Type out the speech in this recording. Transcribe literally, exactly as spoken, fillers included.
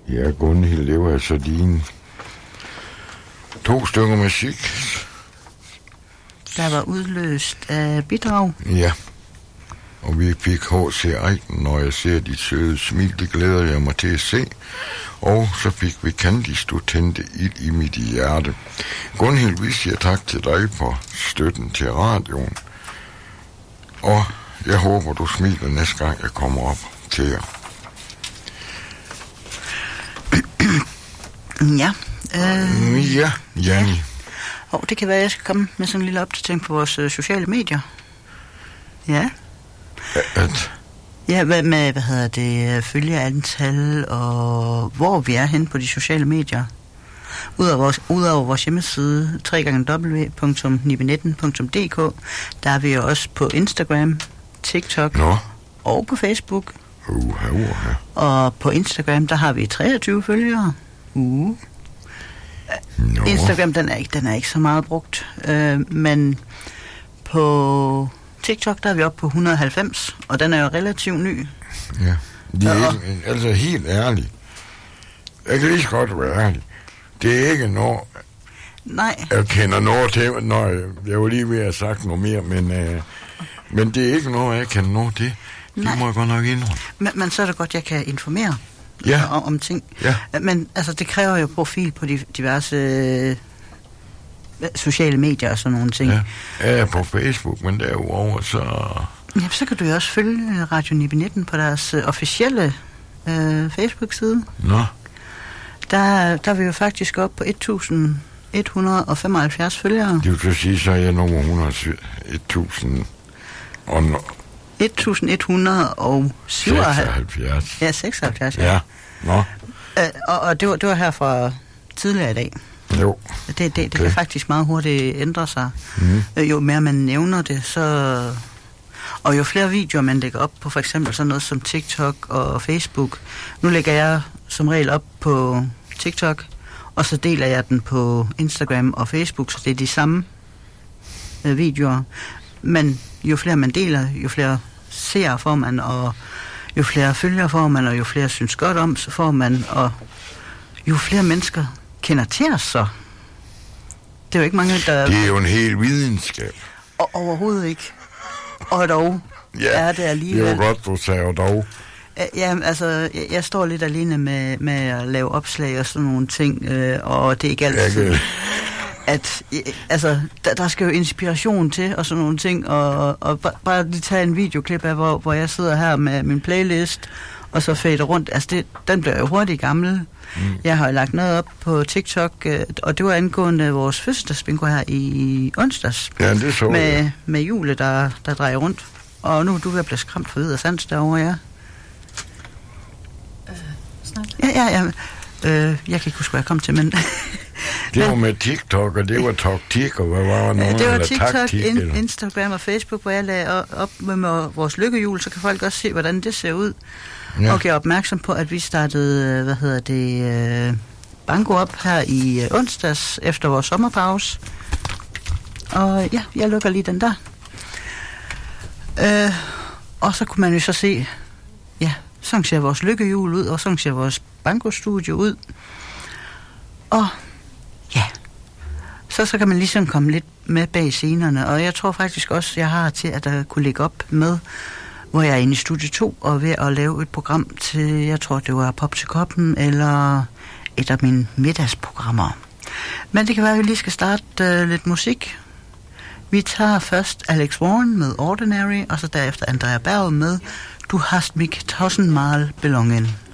Ja, Gunhild, det var altså dine to stykker musik. Der var udløst af bidrag. Ja, og vi fik H C Eiken, når jeg ser dit søde smil, det glæder jeg mig til at se. Og så fik vi Candice, du tændte ild i mit hjerte. Gunhild, vi siger tak til dig for støtten til radioen. Og jeg håber, du smiler næste gang, jeg kommer op til jer. Ja. Øh, ja, Janni. Ja. Oh, det kan være, at jeg skal komme med sådan en lille opdatering på vores øh, sociale medier. Ja. At? Ja, hvad med, hvad hedder det, følgeantal og hvor vi er henne på de sociale medier. Udover vores, udover vores hjemmeside, w w w punktum nibenetten punktum d k, der er vi jo også på Instagram, TikTok Nå. og på Facebook. Uh, uh, uh. Og på Instagram, der har vi treogtyve følgere. Uh. No. Instagram, den er ikke, den er ikke så meget brugt. Øh, men på TikTok, der er vi oppe på et hundrede og halvfems, og den er jo relativt ny. Ja, det er ikke, altså helt ærligt. Jeg kan lige så godt være ærlig. Det er ikke noget, Nej. Jeg kender noget til, når jeg, jeg var lige ved at have sagt noget mere, men, øh, men det er ikke noget, jeg kender noget til. Det Nej. må jeg godt nok indrømme. Men, men så er det godt, jeg kan informere ja. om, om ting. Ja. Men altså, det kræver jo profil på de diverse øh, sociale medier og sådan nogle ting. Ja, jeg er på Facebook, men derudover så... Ja, så kan du jo også følge Radio Nibenetten på deres øh, officielle øh, Facebook-side. Nå. Der, der er vi jo faktisk oppe på et tusind et hundrede og femoghalvfjerds følgere. Det vil så sige, så er jeg nummer hundrede et tusind og... et tusind et hundrede og seksoghalvfjerds. Ja, seksoghalvfjerds, ja. Ja, nå. Øh, og og det, var, det var her fra tidligere i dag. Jo. Det, det, det okay. kan faktisk meget hurtigt ændre sig. Mm. Øh, jo mere man nævner det, så... Og jo flere videoer man lægger op på, for eksempel sådan noget som TikTok og Facebook. Nu lægger jeg som regel op på TikTok, og så deler jeg den på Instagram og Facebook, så det er de samme øh, videoer. Men jo flere man deler, jo flere seere får man, og jo flere følgere får man, og jo flere synes godt om, så får man, og jo flere mennesker kender til os så. Det er jo ikke mange, der... Det er jo en hel videnskab. Og overhovedet ikke. Og dog ja, er det alligevel... det er jo godt, du sagde dog. Ja, altså, jeg, jeg står lidt alene med, med at lave opslag og sådan nogle ting, øh, og det er ikke altid... At, altså, der, der skal jo inspiration til og sådan nogle ting, og, og bare lige tage en videoklip af, hvor, hvor jeg sidder her med min playlist, og så fader rundt. Altså, det, den bliver jo hurtigt gammel. Mm. Jeg har lagt noget op på TikTok, øh, og det var angående vores fødselsdagsbingo her i onsdags. Ja, det så med, jeg. med Jule, der, der drejer rundt. Og nu er du ved at blive skræmt for vid og sans derovre, ja. Øh, snart. Ja, ja, ja. Øh, jeg kan ikke huske, hvad jeg kom til, men... Det var med TikTok, og det var taktik, og hvad var noget? Det var TikTok, taktik, in, Instagram og Facebook, hvor jeg lagde op med, med vores lykkehjul, så kan folk også se, hvordan det ser ud. Ja. Og gør opmærksom på, at vi startede, hvad hedder det, banko op her i onsdags efter vores sommerpause. Og ja, jeg lukker lige den der. Øh, og så kunne man jo så se, ja, sådan ser vores lykkehjul ud, og sådan ser vores bankostudie ud. Og ja, så, så kan man ligesom komme lidt med bag scenerne, og jeg tror faktisk også, jeg har til at der kunne lægge op med, hvor jeg er inde i studie to og ved at lave et program til, jeg tror det var Pop til Koppen, eller et af mine middagsprogrammer. Men det kan være, at vi lige skal starte uh, lidt musik. Vi tager først Alex Warren med Ordinary, og så derefter Andrea Berg med Du hast mich tausendmal belongen.